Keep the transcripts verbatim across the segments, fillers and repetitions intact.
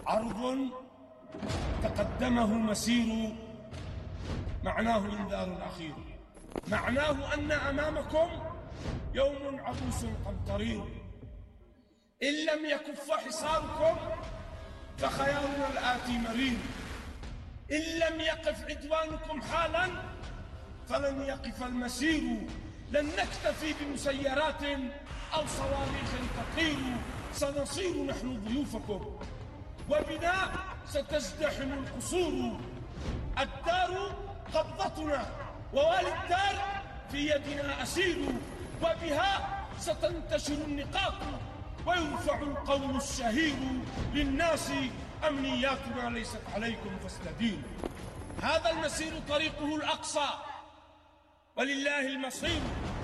عرض تقدمه مسير معناه إنذار الأخير، معناه أن أمامكم يوم عبوس قمطرير، إن لم يكف حصاركم فخيارنا الآتي مرير، إن لم يقف عدوانكم حالا فلن يقف المسير، لن نكتفي بمسيرات أو صواريخ تطير، سنصير نحن ضيوفكم وبنا ستزدحم القصور، الدار قبضتنا ووالي الدار في يدنا أسير، وبها ستنتشر النقاط ويرفع القول الشهير للناس أمنياتنا ليست عليكم فاستديروا. هذا المسير طريقه الأقصى ولله المصير،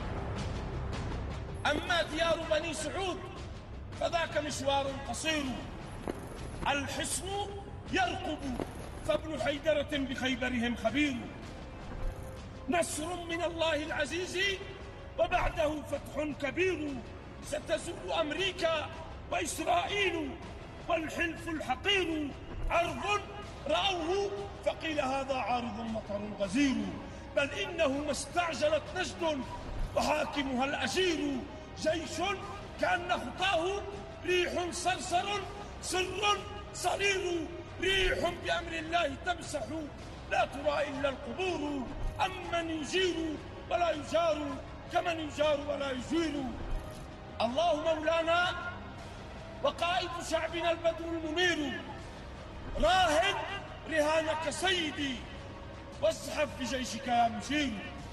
أما ديار بني سعود فذاك مشوار قصير، الحصن يرقب فابن حيدرة بخيبرهم خبير، نصر من الله العزيز وبعده فتح كبير، ستزول أمريكا وإسرائيل والحلف الحقير، عرض رأوه فقيل هذا عارض مطر غزير، بل إنه ما استعجلت نجد وحاكمها الأشير، جيش كأن خطاه ريح صرصر سر صرير، ريح بأمر الله تمسح لا ترى إلا القبور، أمن يجير ولا يجار كمن يجار ولا يجير. الله مولانا وقائد شعبنا البدر المنير، راهن رهانك سيدي وازحف بجيشك يا مشير،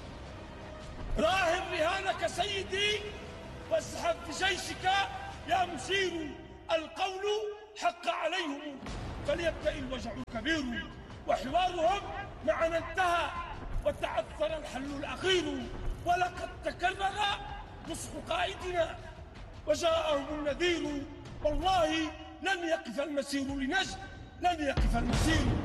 راهن رهانك سيدي وازحف بجيشك يا مشير، القول حق عليهم فليبدأ الوجع الكبير، وحوارهم معنا انتهى وتعثر الحل الأخير، ولقد تكرر نصح قائدنا وجاءهم النذير، والله لن يقف المسير لنجد، لن يقف المسير.